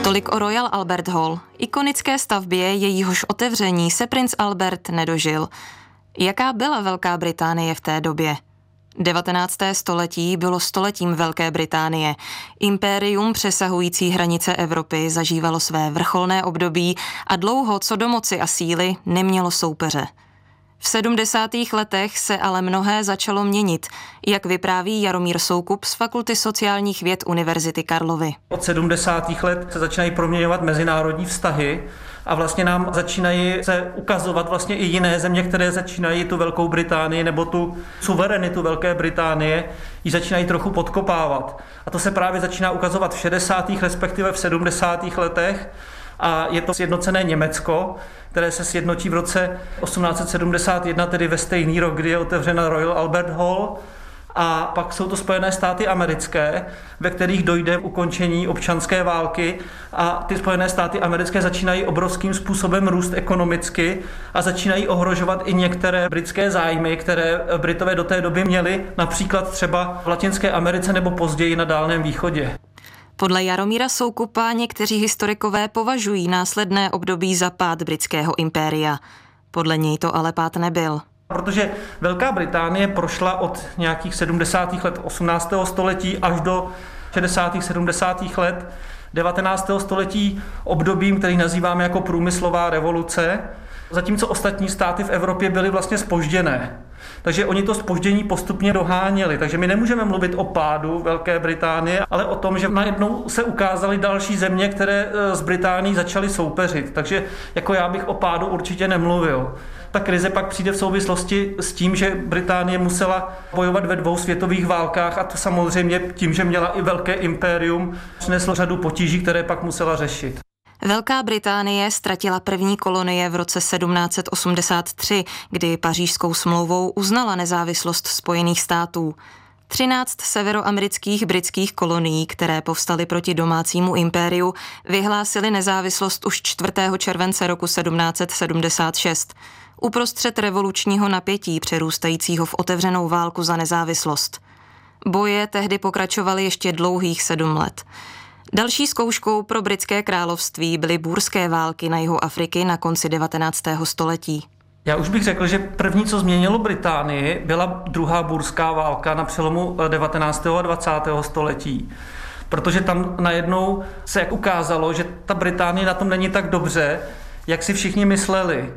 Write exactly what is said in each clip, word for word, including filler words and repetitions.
Tolik o Royal Albert Hall, ikonické stavbě, jejíhož otevření se princ Albert nedožil. Jaká byla Velká Británie v té době? devatenácté století bylo stoletím Velké Británie. Impérium přesahující hranice Evropy zažívalo své vrcholné období a dlouho co do moci a síly nemělo soupeře. V sedmdesátých letech se ale mnohé začalo měnit, jak vypráví Jaromír Soukup z Fakulty sociálních věd Univerzity Karlovy. Od sedmdesátých let se začínají proměňovat mezinárodní vztahy a vlastně nám začínají se ukazovat vlastně i jiné země, které začínají tu Velkou Británii nebo tu suverenitu Velké Británie, ji začínají trochu podkopávat. A to se právě začíná ukazovat v šedesátých respektive v sedmdesátých letech. A je to sjednocené Německo, které se sjednotí v roce osmnáct set sedmdesát jedna, tedy ve stejný rok, kdy je otevřena Royal Albert Hall. A pak jsou to Spojené státy americké, ve kterých dojde k ukončení občanské války a ty Spojené státy americké začínají obrovským způsobem růst ekonomicky a začínají ohrožovat i některé britské zájmy, které Britové do té doby měli, například třeba v Latinské Americe nebo později na Dálném východě. Podle Jaromíra Soukupa někteří historikové považují následné období za pád britského impéria. Podle něj to ale pád nebyl. Protože Velká Británie prošla od nějakých sedmdesátých let osmnáctého století až do šedesátých sedmdesátých let devatenáctého století obdobím, který nazýváme jako průmyslová revoluce, zatímco ostatní státy v Evropě byly vlastně zpožděné. Takže oni to zpoždění postupně doháněli. Takže my nemůžeme mluvit o pádu Velké Británie, ale o tom, že najednou se ukázaly další země, které s Británií začaly soupeřit. Takže jako já bych o pádu určitě nemluvil. Ta krize pak přijde v souvislosti s tím, že Británie musela bojovat ve dvou světových válkách a to samozřejmě tím, že měla i velké impérium, přineslo řadu potíží, které pak musela řešit. Velká Británie ztratila první kolonie v roce sedmnáct set osmdesát tři, kdy Pařížskou smlouvou uznala nezávislost Spojených států. Třináct severoamerických britských kolonií, které povstaly proti domácímu impériu, vyhlásily nezávislost už čtvrtého července roku sedmnáct set sedmdesát šest. Uprostřed revolučního napětí přerůstajícího v otevřenou válku za nezávislost. Boje tehdy pokračovaly ještě dlouhých sedm let. Další zkouškou pro britské království byly bůrské války na jihu Afriky na konci devatenáctého století. Já už bych řekl, že první, co změnilo Británii, byla druhá bůrská válka na přelomu devatenáctého a dvacátého století. Protože tam najednou se jak ukázalo, že ta Británie na tom není tak dobře, jak si všichni mysleli.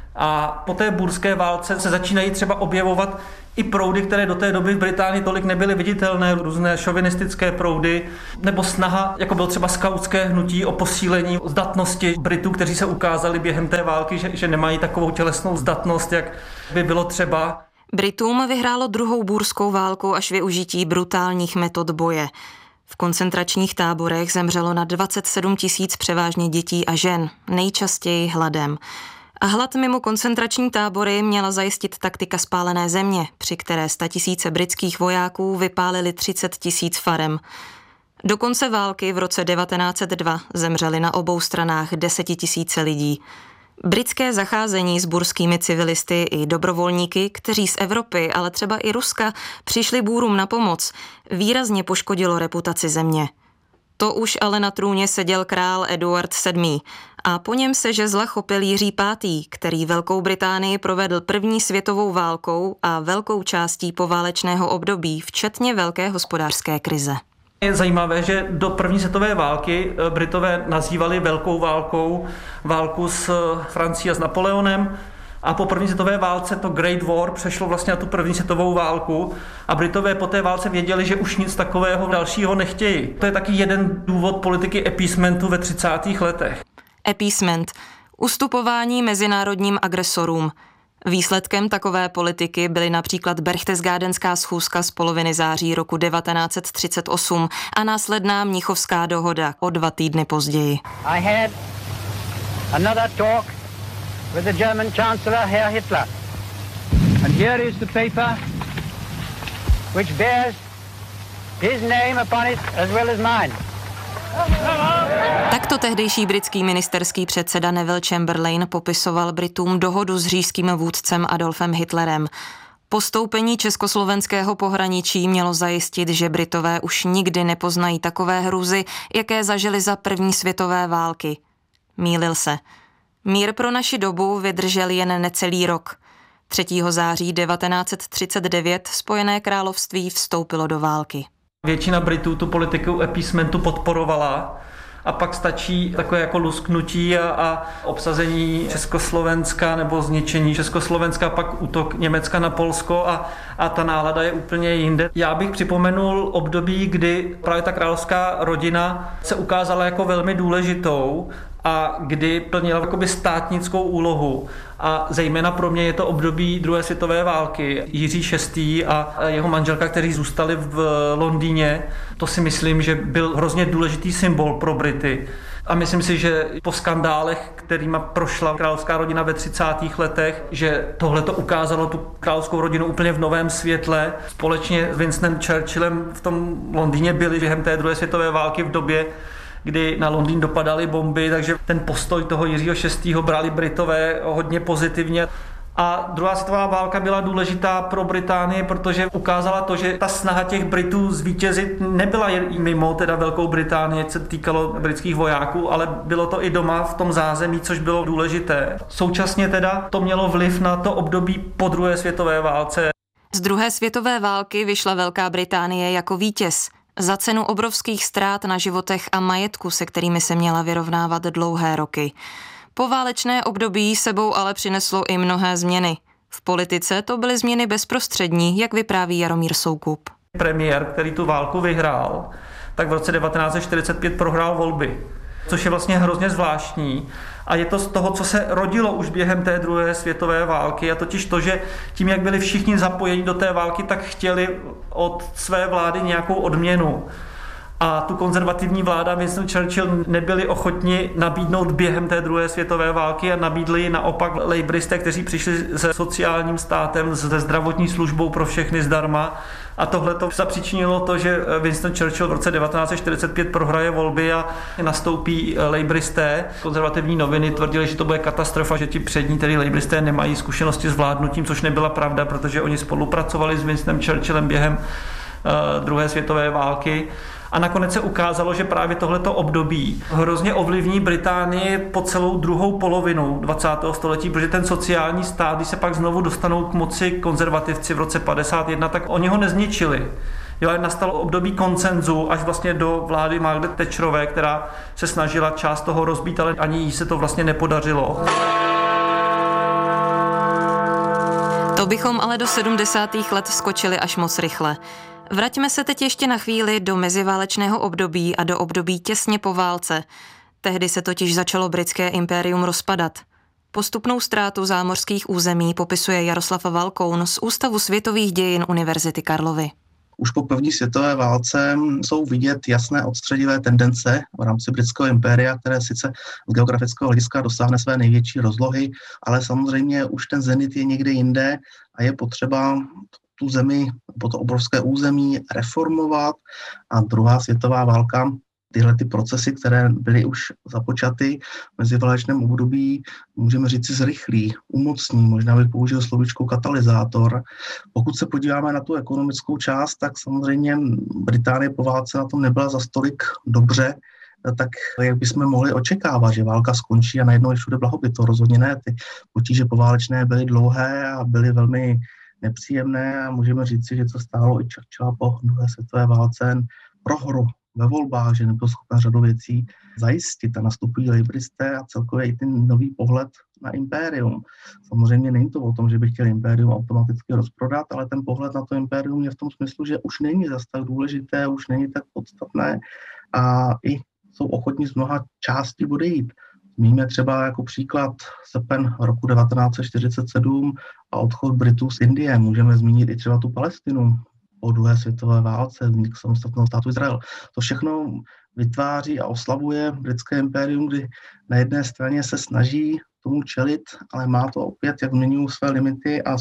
A po té bůrské válce se začínají třeba objevovat i proudy, které do té doby v Británii tolik nebyly viditelné, různé šovinistické proudy, nebo snaha, jako bylo třeba skautské hnutí o posílení zdatnosti Britů, kteří se ukázali během té války, že, že nemají takovou tělesnou zdatnost, jak by bylo třeba. Britům vyhrálo druhou bůrskou válku až využití brutálních metod boje. V koncentračních táborech zemřelo na dvacet sedm tisíc převážně dětí a žen, nejčastěji hladem. A hlad mimo koncentrační tábory měla zajistit taktika spálené země, při které statisíce britských vojáků vypálili třicet tisíc farem. Do konce války v roce devatenáct set dva zemřeli na obou stranách desetitisíce lidí. Britské zacházení s bůrskými civilisty i dobrovolníky, kteří z Evropy, ale třeba i Ruska, přišli Bůrům na pomoc, výrazně poškodilo reputaci země. To už ale na trůně seděl král Eduard sedmý. A po něm se žezla chopil Jiří pátý, který Velkou Británii provedl první světovou válkou a velkou částí poválečného období, včetně velké hospodářské krize. Je zajímavé, že do první světové války Britové nazývali velkou válkou válku s Francií a s Napoleonem. A po první světové válce to Great War přešlo vlastně na tu první světovou válku a Britové po té válce věděli, že už nic takového dalšího nechtějí. To je taky jeden důvod politiky appeasementu ve třicátých letech. Appeasement. Ustupování mezinárodním agresorům. Výsledkem takové politiky byly například Berchtesgadenská schůzka z poloviny září roku devatenáct set třicet osm a následná Mnichovská dohoda o dva týdny později. I had another talk with the German Chancellor Herr Hitler. And here is the paper which bears his name upon it as well as mine. Takto tehdejší britský ministerský předseda Neville Chamberlain popisoval Britům dohodu s říšským vůdcem Adolfem Hitlerem. Postoupení československého pohraničí mělo zajistit, že Britové už nikdy nepoznají takové hrůzy, jaké zažili za první světové války. Mýlil se. Mír pro naši dobu vydržel jen necelý rok. třetího září devatenáct set třicet devět Spojené království vstoupilo do války. Většina Britů tu politiku appeasementu podporovala a pak stačí takové jako lusknutí a, a obsazení Československa nebo zničení Československa, pak útok Německa na Polsko a, a ta nálada je úplně jinde. Já bych připomenul období, kdy právě ta královská rodina se ukázala jako velmi důležitou a kdy plnila jakoby státnickou úlohu. A zejména pro mě je to období druhé světové války. Jiří šestý a jeho manželka, kteří zůstali v Londýně, to si myslím, že byl hrozně důležitý symbol pro Brity. A myslím si, že po skandálech, kterýma prošla královská rodina ve třicátých letech, že tohle to ukázalo tu královskou rodinu úplně v novém světle. Společně s Winstonem Churchillem v tom Londýně byli během té druhé světové války v době, kdy na Londýn dopadaly bomby, takže ten postoj toho Jiřího šestého brali Britové hodně pozitivně. A druhá světová válka byla důležitá pro Británii, protože ukázala to, že ta snaha těch Britů zvítězit nebyla jen mimo teda Velkou Británii, se týkalo britských vojáků, ale bylo to i doma v tom zázemí, což bylo důležité. Současně teda to mělo vliv na to období po druhé světové válce. Z druhé světové války vyšla Velká Británie jako vítěz. Za cenu obrovských ztrát na životech a majetku, se kterými se měla vyrovnávat dlouhé roky. Poválečné období sebou ale přineslo i mnohé změny. V politice to byly změny bezprostřední, jak vypráví Jaromír Soukup. Premiér, který tu válku vyhrál, tak v roce devatenáct set čtyřicet pět prohrál volby, což je vlastně hrozně zvláštní. A je to z toho, co se rodilo už během té druhé světové války, a totiž to, že tím, jak byli všichni zapojeni do té války, tak chtěli od své vlády nějakou odměnu. A tu konzervativní vláda Winston Churchill nebyli ochotni nabídnout během té druhé světové války a nabídli naopak laboristé, kteří přišli se sociálním státem, se zdravotní službou pro všechny zdarma. A tohle to zapříčinilo to, že Winston Churchill v roce devatenáct set čtyřicet pět prohraje volby a nastoupí laboristé. Konzervativní noviny tvrdili, že to bude katastrofa, že ti přední, tedy laboristé, nemají zkušenosti s vládnutím, což nebyla pravda, protože oni spolupracovali s Winstonem Churchillem během uh, druhé světové války. A nakonec se ukázalo, že právě tohleto období hrozně ovlivní Británii po celou druhou polovinu dvacátého století, protože ten sociální stát, když se pak znovu dostanou k moci konzervativci v roce padesát jedna, tak oni ho nezničili. Jo, nastalo období konsenzu až vlastně do vlády Margaret Thatcherové, která se snažila část toho rozbít, ale ani jí se to vlastně nepodařilo. To bychom ale do sedmdesátých let skočili až moc rychle. Vraťme se teď ještě na chvíli do meziválečného období a do období těsně po válce. Tehdy se totiž začalo britské impérium rozpadat. Postupnou ztrátu zámořských území popisuje Jaroslav Valkoun z Ústavu světových dějin Univerzity Karlovy. Už po první světové válce jsou vidět jasné odstředivé tendence v rámci britského impéria, které sice z geografického hlediska dosáhne své největší rozlohy, ale samozřejmě už ten zenit je někde jinde a je potřeba tu zemi, po to obrovské území reformovat. A druhá světová válka tyhle ty procesy, které byly už započaty v meziválečném období, můžeme říct si zrychlí, umocní, možná bych použil slovíčko katalyzátor. Pokud se podíváme na tu ekonomickou část, tak samozřejmě Británie po válce na tom nebyla za stolik dobře, tak jak bychom mohli očekávat, že válka skončí a najednou je všude blahobyt. To rozhodně ne. Ty potíže poválečné byly dlouhé a byly velmi nepříjemné a můžeme říct si, že to stálo i Churchilla po druhé světové válce prohru ve volbách, že nebyl schopen řadu věcí zajistit a nastupují laboristé a celkově i ten nový pohled na impérium. Samozřejmě není to o tom, že by chtěl impérium automaticky rozprodat, ale ten pohled na to impérium je v tom smyslu, že už není zas tak důležité, už není tak podstatné a i jsou ochotní z mnoha částí odejít. Zmíníme třeba jako příklad srpen roku devatenáct set čtyřicet sedm a odchod Britů z Indie. Můžeme zmínit i třeba tu Palestinu po druhé světové válce, vznik samostatného státu Izrael. To všechno vytváří a oslavuje britské impérium, kdy na jedné straně se snaží tomu čelit, ale má to opět, jak zmiňují své limity a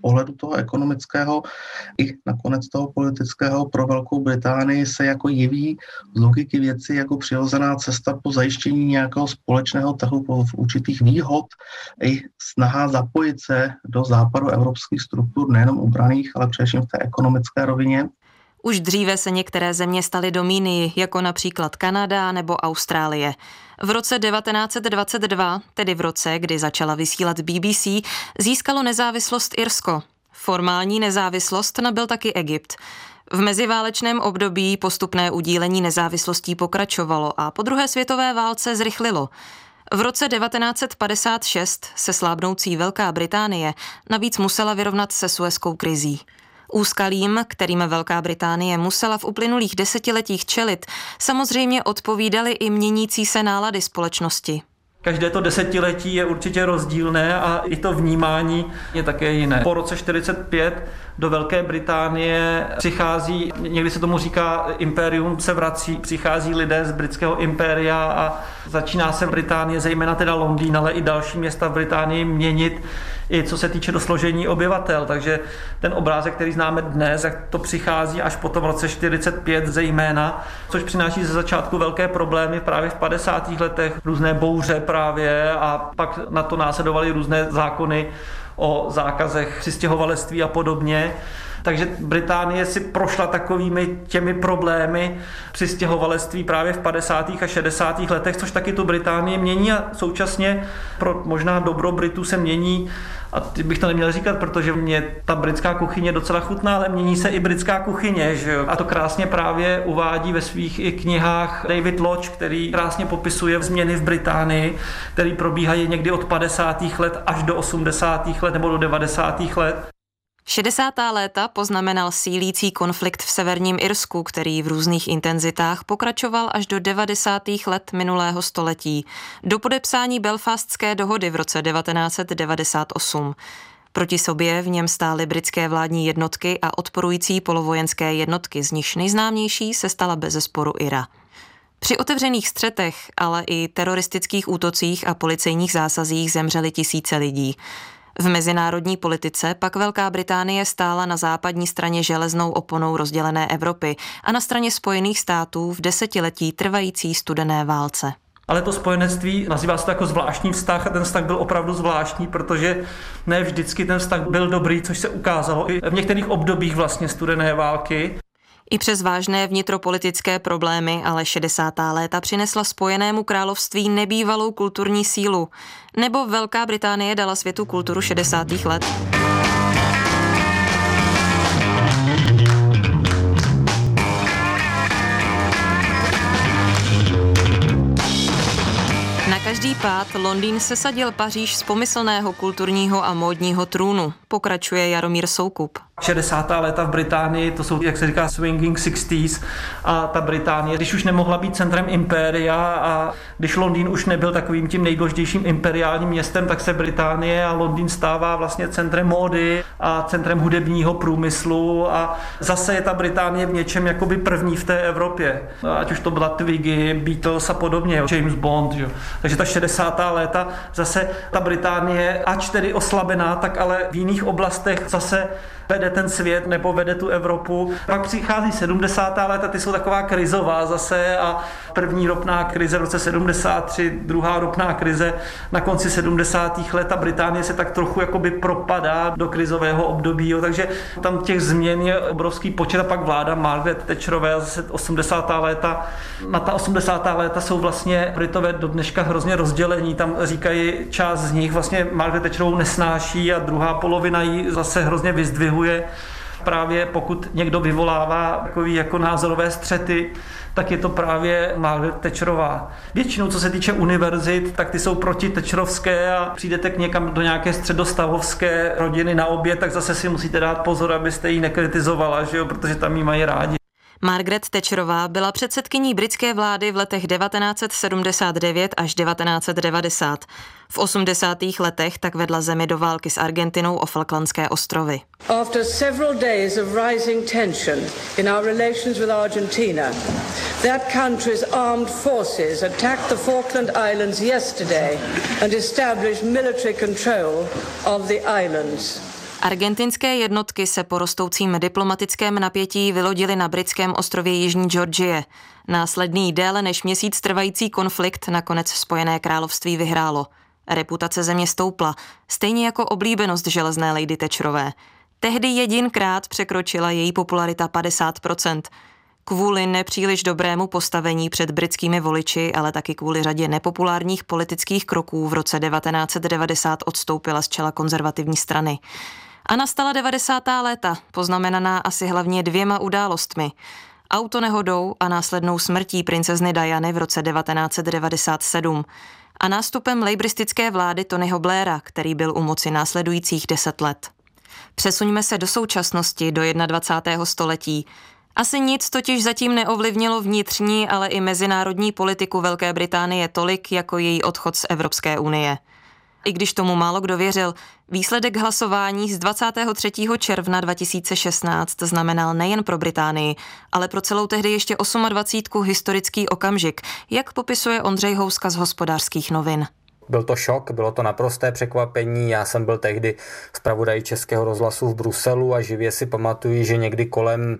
pohledu toho ekonomického i nakonec toho politického pro Velkou Británii se jako jeví z logiky věci jako přirozená cesta po zajištění nějakého společného trhu po určitých výhod i snaha zapojit se do západoevropských struktur nejenom obranných, ale především v té ekonomické rovině. Už dříve se některé země staly domínii, jako například Kanada nebo Austrálie. V roce devatenáct set dvacet dva, tedy v roce, kdy začala vysílat B B C, získalo nezávislost Irsko. Formální nezávislost nabyl taky Egypt. V meziválečném období postupné udílení nezávislostí pokračovalo a po druhé světové válce zrychlilo. V roce devatenáct set padesát šest se slábnoucí Velká Británie navíc musela vyrovnat se Suezkou krizí. Úskalím, kterým Velká Británie musela v uplynulých desetiletích čelit, samozřejmě odpovídaly i měnící se nálady společnosti. Každé to desetiletí je určitě rozdílné a i to vnímání je také jiné. Po roce čtyřicet pět do Velké Británie přichází, někdy se tomu říká impérium se vrací, přichází lidé z britského impéria a začíná se Británie, zejména teda Londýn, ale i další města v Británii měnit, i co se týče do složení obyvatel. Takže ten obrázek, který známe dnes, jak to přichází až po tom roce čtyřicet pět zejména, což přináší ze začátku velké problémy právě v padesátých letech, různé bouře právě a pak na to následovaly různé zákony o zákazech přistěhovalectví a podobně. Takže Británie si prošla takovými těmi problémy přistěhovalectví právě v padesátých a šedesátých letech, což taky tu Británii mění a současně pro možná dobro Britů se mění, a bych to neměl říkat, protože mě ta britská kuchyně docela chutná, ale mění se i britská kuchyně, že jo? A to krásně právě uvádí ve svých i knihách David Lodge, který krásně popisuje změny v Británii, které probíhají někdy od padesátých let až do osmdesátých let nebo do devadesátých let. šedesátá léta poznamenal sílící konflikt v severním Irsku, který v různých intenzitách pokračoval až do devadesátých let minulého století, do podepsání Belfastské dohody v roce devatenáct set devadesát osm. Proti sobě v něm stály britské vládní jednotky a odporující polovojenské jednotky, z nichž nejznámější se stala bezesporu I R A. Při otevřených střetech, ale i teroristických útocích a policejních zásazích zemřeli tisíce lidí. V mezinárodní politice pak Velká Británie stála na západní straně železnou oponou rozdělené Evropy a na straně Spojených států v desetiletí trvající studené válce. Ale to spojenectví, nazývá se to jako zvláštní vztah a ten vztah byl opravdu zvláštní, protože ne vždycky ten vztah byl dobrý, což se ukázalo i v některých obdobích vlastně studené války. I přes vážné vnitropolitické problémy ale šedesátá léta přinesla Spojenému království nebývalou kulturní sílu. Nebo Velká Británie dala světu kulturu šedesátých let? Na každý pád Londýn sesadil Paříž z pomyslného kulturního a módního trůnu, pokračuje Jaromír Soukup. šedesátá léta v Británii, to jsou, jak se říká, swinging sixties a ta Británie, když už nemohla být centrem impéria a když Londýn už nebyl takovým tím nejdůležitějším imperiálním městem, tak se Británie a Londýn stává vlastně centrem módy a centrem hudebního průmyslu a zase je ta Británie v něčem jakoby první v té Evropě. Ať už to byla Twiggy, Beatles a podobně, James Bond. Jo. Takže ta šedesátá léta zase ta Británie, ač tedy oslabená, tak ale v jiných oblastech zase vede ten svět nebo vede tu Evropu. Pak přichází sedmdesátá léta, ty jsou taková krizová zase a první ropná krize v roce sedmdesát tři, druhá ropná krize na konci sedmdesátých let a Británie se tak trochu jakoby propadá do krizového období, jo. Takže tam těch změn je obrovský počet a pak vláda Margaret Thatcherové zase osmdesátá léta. Na ta osmdesátá léta jsou vlastně Britové do dneška hrozně rozdělení, tam říkají část z nich vlastně Margaret Thatcherovou nesnáší a druhá polovina ji zase hrozně vyzdvihuje. Právě pokud někdo vyvolává takový jako názorové střety, tak je to právě Margaret Thatcherová. Většinou, co se týče univerzit, tak ty jsou proti thatcherovské a přijdete k někam do nějaké středostavovské rodiny na oběd, tak zase si musíte dát pozor, abyste ji nekritizovala, že jo? Protože tam ji mají rádi. Margaret Thatcherová byla předsedkyní britské vlády v letech devatenáct set sedmdesát devět až devatenáct set devadesát. V osmdesátých letech tak vedla zemi do války s Argentinou o Falklandské ostrovy. After several days of rising tension in our relations with Argentina, that country's armed forces attacked the Falkland Islands yesterday and established military control of the islands. Argentinské jednotky se po rostoucím diplomatickém napětí vylodily na britském ostrově Jižní Georgie. Následný déle než měsíc trvající konflikt nakonec Spojené království vyhrálo. Reputace země stoupla, stejně jako oblíbenost železné lady Thatcherové. Tehdy jedinkrát překročila její popularita padesát procent. Kvůli nepříliš dobrému postavení před britskými voliči, ale taky kvůli řadě nepopulárních politických kroků v roce devatenáct set devadesát odstoupila z čela konzervativní strany. A nastala devadesátá léta, poznamenaná asi hlavně dvěma událostmi. Autonehodou a následnou smrtí princezny Diany v roce devatenáct set devadesát sedm a nástupem lejbristické vlády Tonyho Blaira, který byl u moci následujících deset let. Přesuňme se do současnosti, do dvacátého prvního století. Asi nic totiž zatím neovlivnilo vnitřní, ale i mezinárodní politiku Velké Británie tolik, jako její odchod z Evropské unie. I když tomu málo kdo věřil, výsledek hlasování z dvacátého třetího června dva tisíce šestnáct znamenal nejen pro Británii, ale pro celou tehdy ještě dvacátku historický okamžik, jak popisuje Ondřej Houska z Hospodářských novin. Byl to šok, bylo to naprosté překvapení. Já jsem byl tehdy zpravodaj Českého rozhlasu v Bruselu a živě si pamatuju, že někdy kolem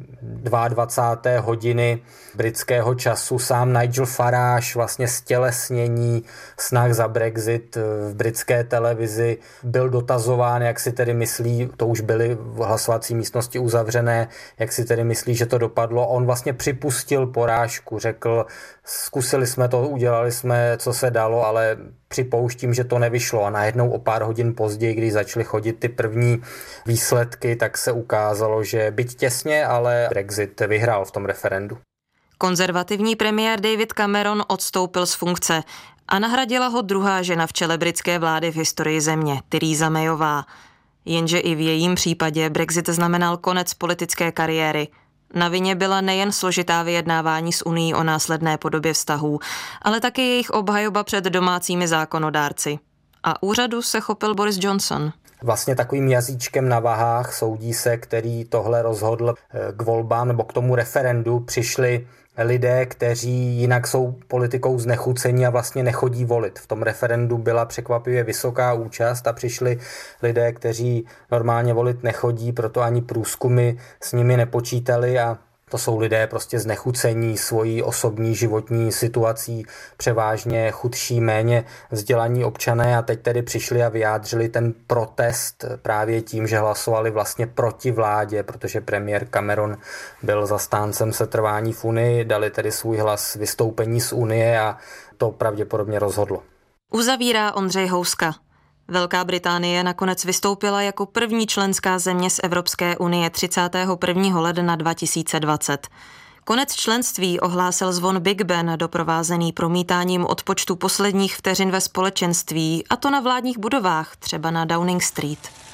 dvacáté druhé hodiny britského času sám Nigel Farage, vlastně stělesnění snah za Brexit v britské televizi, byl dotazován, jak si tedy myslí, to už byly v hlasovací místnosti uzavřené, jak si tedy myslí, že to dopadlo. On vlastně připustil porážku, řekl, zkusili jsme to, udělali jsme, co se dalo, ale připouštím, že to nevyšlo. A najednou o pár hodin později, když začaly chodit ty první výsledky, tak se ukázalo, že byť těsně, ale Brexit vyhrál v tom referendu. Konzervativní premiér David Cameron odstoupil z funkce a nahradila ho druhá žena v čele britské vlády v historii země, Theresa Mayová. Jenže i v jejím případě Brexit znamenal konec politické kariéry. Na vině byla nejen složitá vyjednávání s Unií o následné podobě vztahů, ale taky jejich obhajoba před domácími zákonodárci. A úřadu se chopil Boris Johnson. Vlastně takovým jazyčkem na vahách soudí se, který tohle rozhodl k volbám nebo k tomu referendu, přišli lidé, kteří jinak jsou politikou znechuceni a vlastně nechodí volit. V tom referendu byla překvapivě vysoká účast a přišli lidé, kteří normálně volit nechodí, proto ani průzkumy s nimi nepočítali a to jsou lidé prostě znechucení svojí osobní životní situací, převážně chudší, méně vzdělaní občané a teď tedy přišli a vyjádřili ten protest právě tím, že hlasovali vlastně proti vládě, protože premiér Cameron byl zastáncem setrvání v Unii, dali tedy svůj hlas vystoupení z Unie a to pravděpodobně rozhodlo. Uzavírá Ondřej Houska. Velká Británie nakonec vystoupila jako první členská země z Evropské unie třicátého prvního ledna dva tisíce dvacet. Konec členství ohlásil zvon Big Ben, doprovázený promítáním odpočtu posledních vteřin ve společenství, a to na vládních budovách, třeba na Downing Street.